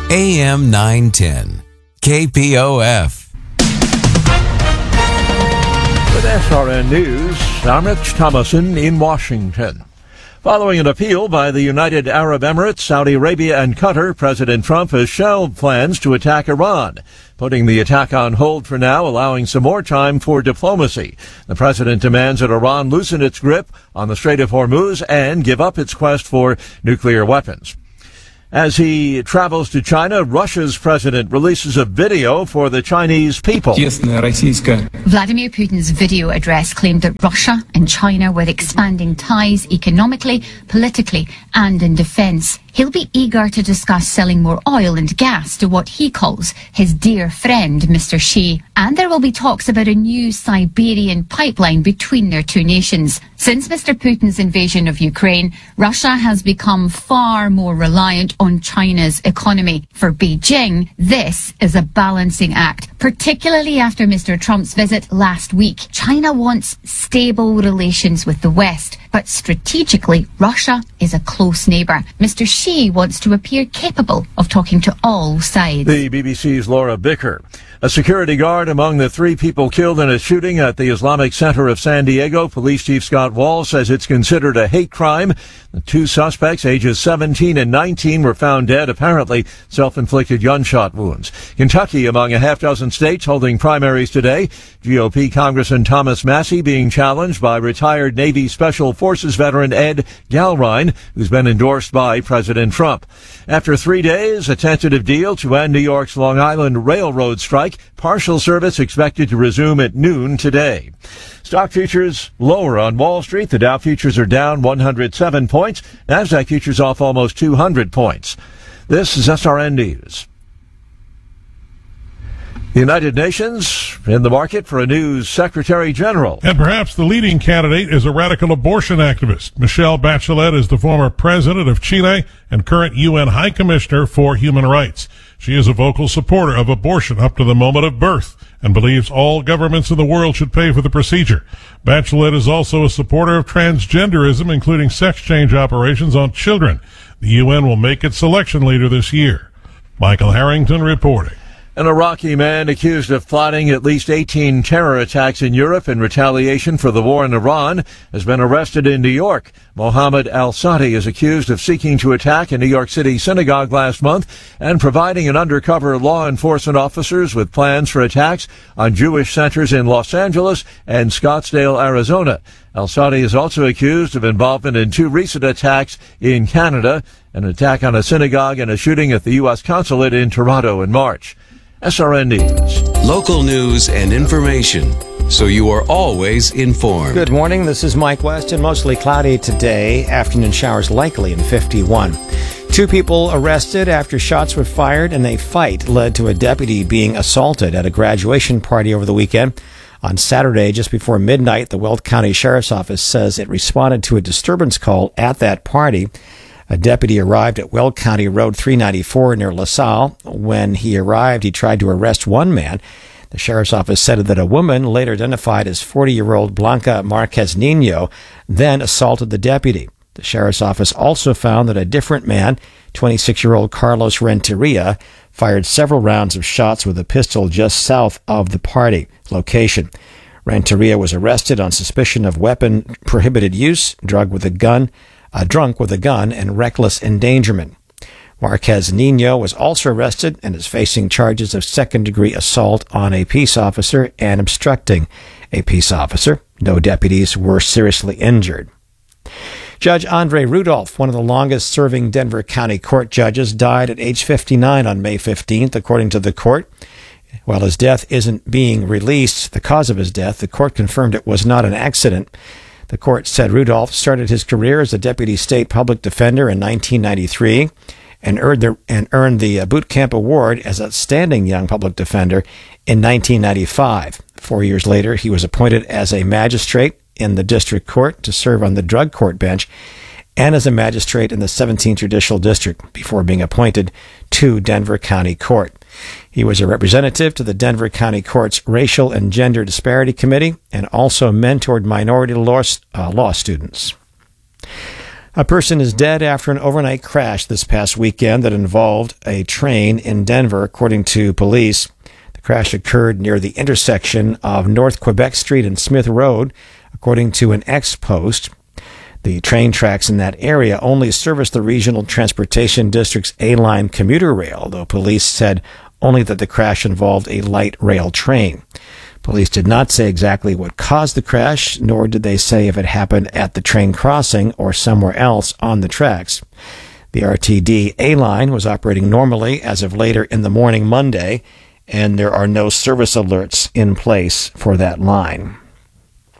AM 910, KPOF. With SRN News, I'm Rich Thomason in Washington. Following an appeal by the United Arab Emirates, Saudi Arabia, and Qatar, President Trump has shelved plans to attack Iran, putting the attack on hold for now, allowing some more time for diplomacy. The president demands that Iran loosen its grip on the Strait of Hormuz and give up its quest for nuclear weapons. As he travels to China, Russia's president releases a video for the Chinese people. Vladimir Putin's video address claimed that Russia and China were expanding ties economically, politically, and in defense. He'll be eager to discuss selling more oil and gas to what he calls his dear friend, Mr. Xi. And there will be talks about a new Siberian pipeline between their two nations. Since Mr. Putin's invasion of Ukraine, Russia has become far more reliant on China's economy. For Beijing, this is a balancing act, particularly after Mr. Trump's visit last week. China wants stable relations with the West, but strategically, Russia is a close neighbour. Mr. Xi wants to appear capable of talking to all sides. The BBC's Laura Bicker. A security guard among the 3 people killed in a shooting at the Islamic Center of San Diego. Police Chief Scott Wall says it's considered a hate crime. The 2 suspects, ages 17 and 19, were found dead, apparently self-inflicted gunshot wounds. Kentucky among a half-dozen states holding primaries today. GOP Congressman Thomas Massie being challenged by retired Navy Special Forces veteran Ed Galrine, who's been endorsed by President Trump. After 3 days, a tentative deal to end New York's Long Island Railroad strike. Partial service expected to resume at noon today. Stock futures lower on Wall Street. The Dow futures are down 107 points. Nasdaq futures off almost 200 points. This is SRN News. The United Nations in the market for a new Secretary General. And perhaps the leading candidate is a radical abortion activist. Michelle Bachelet is the former president of Chile and current UN High Commissioner for Human Rights. She is a vocal supporter of abortion up to the moment of birth and believes all governments in the world should pay for the procedure. Bachelet is also a supporter of transgenderism, including sex change operations on children. The UN will make its selection later this year. Michael Harrington reporting. An Iraqi man accused of plotting at least 18 terror attacks in Europe in retaliation for the war in Iran has been arrested in New York. Mohammed al-Sadi is accused of seeking to attack a New York City synagogue last month and providing an undercover law enforcement officers with plans for attacks on Jewish centers in Los Angeles and Scottsdale, Arizona. Al-Sadi is also accused of involvement in 2 recent attacks in Canada, an attack on a synagogue and a shooting at the U.S. consulate in Toronto in March. SRN News. Local news and information, so you are always informed. Good morning. This is Mike West, and mostly cloudy today. Afternoon showers likely in 51. 2 people arrested after shots were fired and a fight led to a deputy being assaulted at a graduation party over the weekend. On Saturday, just before midnight, the Weld County Sheriff's Office says it responded to a disturbance call at that party. A deputy arrived at Weld County Road 394 near LaSalle. When he arrived, he tried to arrest one man. The sheriff's office said that a woman, later identified as 40-year-old Blanca Marquez Nino, then assaulted the deputy. The sheriff's office also found that a different man, 26-year-old Carlos Renteria, fired several rounds of shots with a pistol just south of the party location. Renteria was arrested on suspicion of weapon prohibited use, drunk with a gun, and reckless endangerment. Marquez Nino was also arrested and is facing charges of second-degree assault on a peace officer and obstructing a peace officer. No deputies were seriously injured. Judge Andre Rudolph, one of the longest-serving Denver County Court judges, died at age 59 on May 15th, according to the court. While his death isn't being released, the cause of his death, the court confirmed it was not an accident. The court said Rudolph started his career as a deputy state public defender in 1993 and earned the Boot Camp Award as Outstanding Young Public Defender in 1995. 4 years later, he was appointed as a magistrate in the district court to serve on the drug court bench and as a magistrate in the 17th Judicial District before being appointed to Denver County Court. He was a representative to the Denver County Court's Racial and Gender Disparity Committee and also mentored minority law students. A person is dead after an overnight crash this past weekend that involved a train in Denver, according to police. The crash occurred near the intersection of North Quebec Street and Smith Road, according to an ex-post. The train tracks in that area only service the Regional Transportation District's A-Line commuter rail, though police said only that the crash involved a light rail train. Police did not say exactly what caused the crash, nor did they say if it happened at the train crossing or somewhere else on the tracks. The RTD A-Line was operating normally as of later in the morning Monday, and there are no service alerts in place for that line.